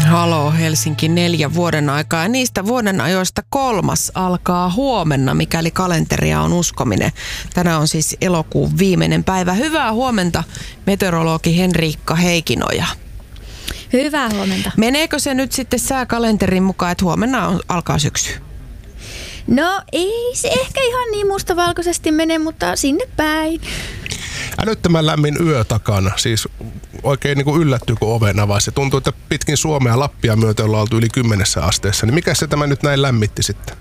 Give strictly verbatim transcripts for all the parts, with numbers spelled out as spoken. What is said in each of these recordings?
Halo Helsinki, neljä vuoden aikaa. Ja niistä vuoden ajoista kolmas alkaa huomenna, mikäli kalenteria on uskominen. Tänään on siis elokuun viimeinen päivä. Hyvää huomenta, meteorologi Henriikka Heikinoja. Hyvää huomenta. Meneekö se nyt sitten sääkalenterin mukaan, että huomenna on, alkaa syksy? No ei se ehkä ihan niin mustavalkoisesti mene, mutta sinne päin. Älyttömän lämmin yö takana, siis oikein niin kuin yllättyy, kun oven avasi. Se tuntuu, että pitkin Suomea Lappia myöten ollaan oltu yli kymmenessä asteessa. Niin mikä se tämä nyt näin lämmitti sitten?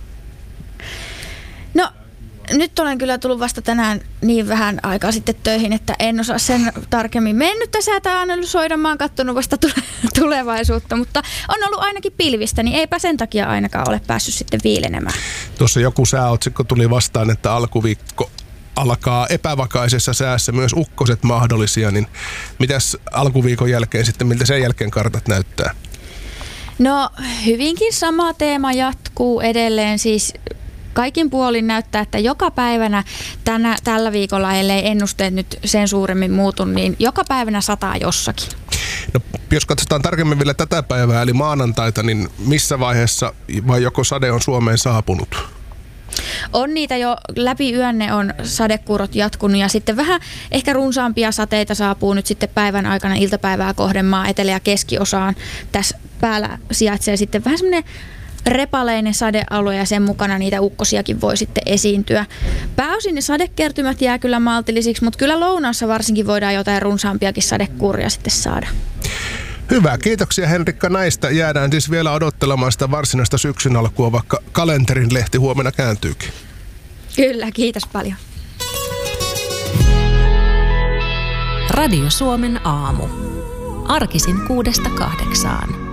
No nyt olen kyllä tullut vasta tänään niin vähän aikaa sitten töihin, että en osaa sen tarkemmin mennyttä säätä analysoida. Mä oon katsonut vasta tulevaisuutta, mutta on ollut ainakin pilvistä, niin eipä sen takia ainakaan ole päässyt sitten viilenemään. Tuossa joku sääotsikko tuli vastaan, että alkuviikko alkaa epävakaisessa säässä, myös ukkoset mahdollisia, niin mitäs alkuviikon jälkeen sitten, miltä sen jälkeen kartat näyttää? No hyvinkin sama teema jatkuu edelleen, siis kaikin puolin näyttää, että joka päivänä tänä, tällä viikolla, ellei ennusteet nyt sen suuremmin muutu, niin joka päivänä sataa jossakin. No, jos katsotaan tarkemmin vielä tätä päivää, eli maanantaita, niin missä vaiheessa vai joko sade on Suomeen saapunut? On niitä jo läpi yönne on sadekuurot jatkunut ja sitten vähän ehkä runsaampia sateita saapuu nyt sitten päivän aikana iltapäivää kohden maa etelä- ja keskiosaan. Tässä päällä sijaitsee sitten vähän semmoinen repaleinen sadealue ja sen mukana niitä ukkosiakin voi sitten esiintyä. Pääosin ne sadekertymät jää kyllä maltillisiksi, mutta kyllä lounaassa varsinkin voidaan jotain runsaampiakin sadekuuria sitten saada. Hyvä, kiitoksia Henrikka näistä. Jäädään siis vielä odottelemaan sitä varsinaista syksyn alkua, vaikka kalenterin lehti huomenna kääntyykin. Kyllä, kiitos paljon. Radio Suomen aamu. Arkisin kuudesta kahdeksaan.